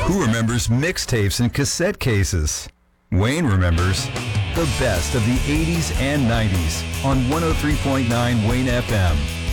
Who remembers mixtapes and cassette cases? Wayne remembers the best of the 80s and 90s on 103.9 Wayne FM.